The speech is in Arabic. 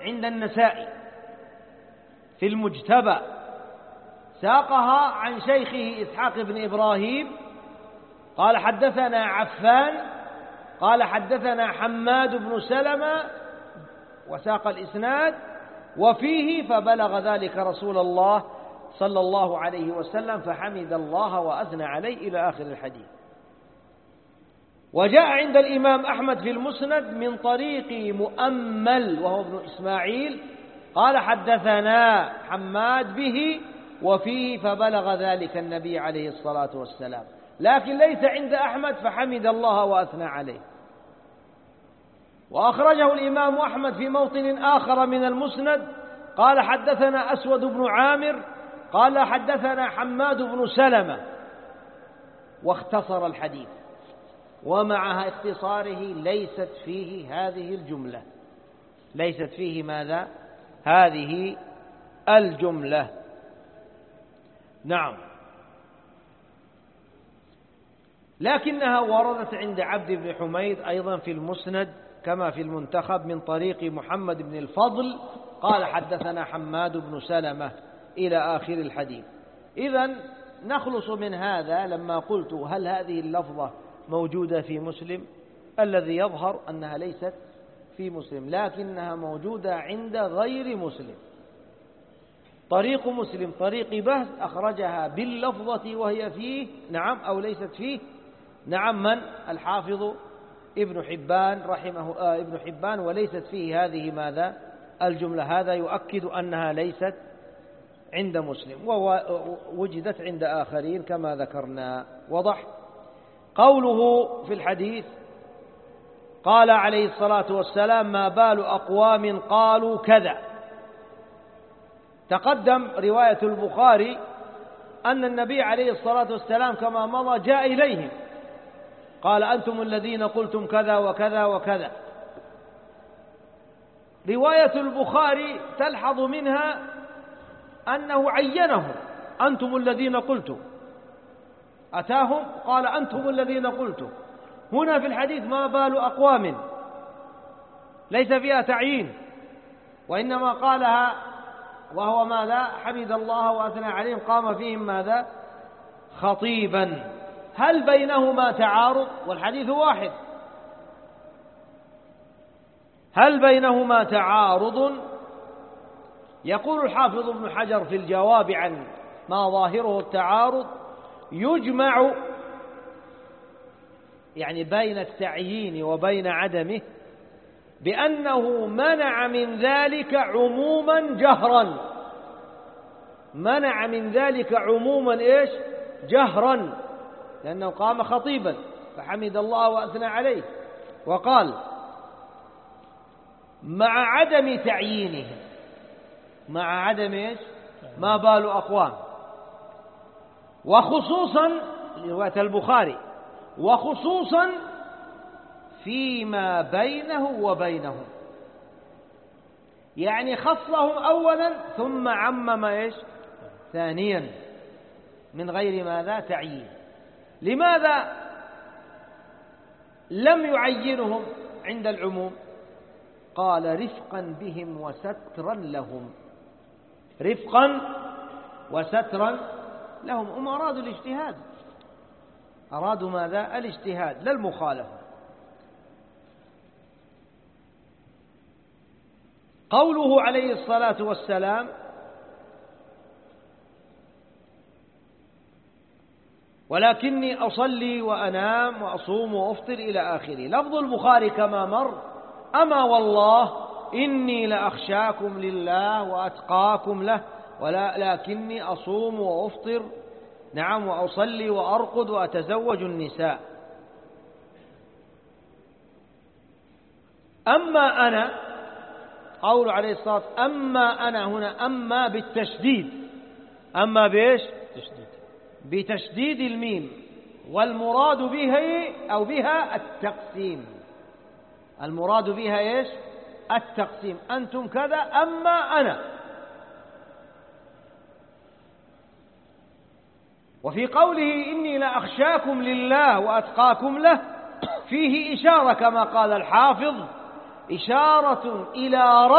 عند النسائي في المجتبى، ساقها عن شيخه إسحاق بن إبراهيم قال حدثنا عفان قال حدثنا حماد بن سلمة، وساق الإسناد وفيه فبلغ ذلك رسول الله صلى الله عليه وسلم فحمد الله وأثنى عليه إلى آخر الحديث. وجاء عند الإمام أحمد في المسند من طريق مؤمل وهو ابن إسماعيل قال حدثنا حماد به وفيه فبلغ ذلك النبي عليه الصلاة والسلام، لكن ليس عند أحمد فحمد الله وأثنى عليه. وأخرجه الإمام أحمد في موطن آخر من المسند قال حدثنا أسود بن عامر قال حدثنا حماد بن سلمة، واختصر الحديث، ومع اختصاره ليست فيه هذه الجملة، ليست فيه ماذا؟ هذه الجملة. نعم، لكنها وردت عند عبد بن حميد أيضا في المسند كما في المنتخب من طريق محمد بن الفضل قال حدثنا حماد بن سلمة إلى آخر الحديث. إذن نخلص من هذا لما قلت هل هذه اللفظة موجودة في مسلم؟ الذي يظهر أنها ليست في مسلم، لكنها موجودة عند غير مسلم. طريق مسلم طريق بهز أخرجها باللفظة وهي فيه، نعم، أو ليست فيه، نعم، من؟ الحافظ ابن حبان رحمه ابن حبان، وليست فيه هذه ماذا؟ الجملة. هذا يؤكد أنها ليست عند مسلم، ووجدت عند آخرين كما ذكرنا. وضح قوله في الحديث قال عليه الصلاة والسلام ما بال أقوام قالوا كذا. تقدم رواية البخاري أن النبي عليه الصلاة والسلام كما مضى جاء إليهم قال أنتم الذين قلتم كذا وكذا وكذا. رواية البخاري تلحظ منها أنه عينهم، أنتم الذين قلتم، أتاهم قال أنتم الذين قلتم. هنا في الحديث ما بال أقوام ليس فيها تعيين، وإنما قالها وهو ماذا؟ حمد الله وأثنى عليهم، قام فيهم ماذا؟ خطيبا. هل بينهما تعارض؟ والحديث واحد. هل بينهما تعارض؟ يقول الحافظ ابن حجر في الجواب عن ما ظاهره التعارض يجمع يعني بين التعيين وبين عدمه بأنه منع من ذلك عموما جهرا، منع من ذلك عموما إيش؟ جهرا، لأنه قام خطيبا فحمد الله وأثنى عليه. وقال مع عدم تعيينه، مع عدم إيش؟ ما بال أقوام، وخصوصا رواية البخاري، وخصوصا فيما بينه وبينهم، يعني خصهم أولا ثم عمم إيش؟ ثانيا، من غير ماذا؟ تعيين. لماذا لم يعينهم عند العموم؟ قال رفقا بهم وسترا لهم، رفقا وسترا لهم. هم أرادوا الاجتهاد، أرادوا ماذا؟ الاجتهاد لا المخالفة. قوله عليه الصلاة والسلام ولكني أصلي وأنام وأصوم وأفطر إلى آخره. لفظ البخاري كما مر أما والله إني لأخشاكم لله وأتقاكم له ولكني أصوم وأفطر، نعم، وأصلي وأرقد وأتزوج النساء. أما أنا، قول عليه الصلاة والسلام أما أنا هنا أما بالتشديد، أما بإيش؟ بتشديد الميم، والمراد به أو بها التقسيم، المراد بها إيش؟ التقسيم. أنتم كذا أما أنا. وفي قوله إني لأخشاكم لله وأتقاكم له فيه إشارة كما قال الحافظ، إشارة إلى